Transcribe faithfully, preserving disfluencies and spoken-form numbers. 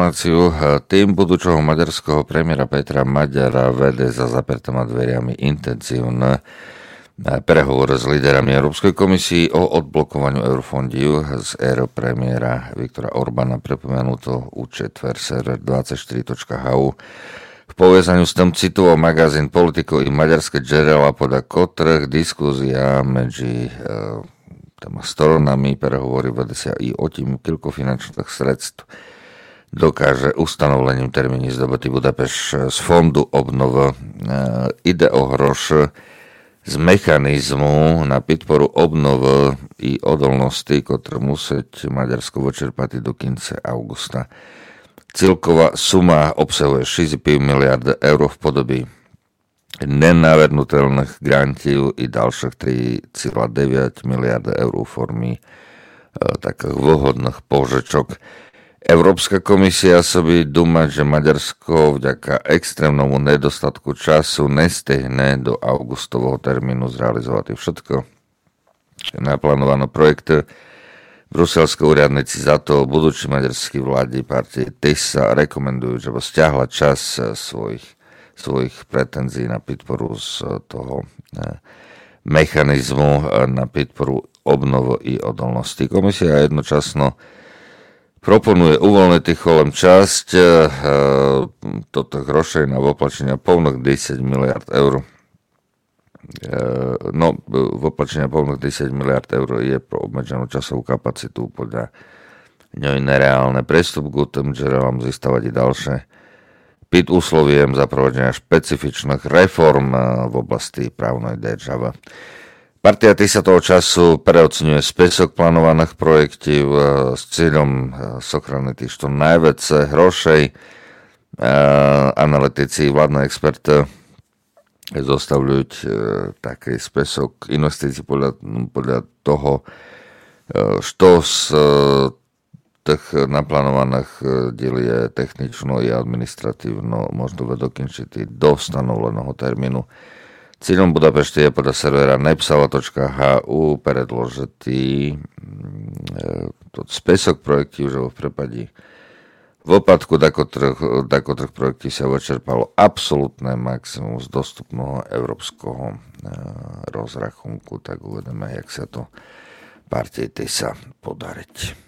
informáciu. Tým budúčoho maďarského premiéra Petra Maďara vede za zapretými dveriami intenzívne prehovor s líderami Európskej komisii o odblokovaní eurofondiu z éry premiéra Viktora Orbána. Pripomenuto účet Verser dvadsaťštyri bodka há ú. V povezaniu s tom citoval magazín Politico i maďarské džerela, podľa ktorých diskuzia medzi tými stranami prehovory vede sa i o tým, koľko finančných sredstv dokáže ustanovlením termíny zdobytý Budapešť z fondu obnova. Ide o hroš z mechanizmu na podporu obnovy i odolnosti, ktoré musieť Maďarsko vyčerpať do konca augusta. Celková suma obsahuje šesť celá päť miliardy eur v podobe nenavrhnutelných grantov i ďalších tri celá deväť miliardy eur v formy e, takých vhodných požičok. Európska komisia sobie dúmať, že Maďarsko vďaka extrémnemu nedostatku času nestihne do augustového termínu zrealizovať všetko naplánované projekty. Bruselské úradníci za to budúči maďarský vlády partie TISA rekomendujú, že by stiahla čas svojich, svojich pretenzií na podporu z toho mechanizmu na podporu obnovu i odolnosti. Komisia jednočasno proponuje uvoľniť tých kolem časť toto hrošej na voplačenia povných desať miliard eur. No, voplačenia povných desať miliard eur je pro obmedzenú časovú kapacitu podľa ňoj nereálne. Prestup k tým džerelám zístavať i ďalšie pід úsloviem zaprovedenia špecifičných reform v oblasti právnej državy. Partia TISA toho času preocenuje spisok plánovaných projektov s cieľom sochraniť týchto najviac hrošej. Analytici, vládne experty zostavľujú taký spisok investícií podľa, podľa toho, što z tých naplánovaných diel je technično i administratívno možno dokončiť do stanoveného termínu. Cílom Budapešti je podľa servera nepsala bodka há ú predložitý spisok projektov, že v prípade v opadku takotrh projektov sa vyčerpalo absolútne maximum z dostupného európskeho rozrachunku, tak uvedeme, jak sa to partii TISA podariť.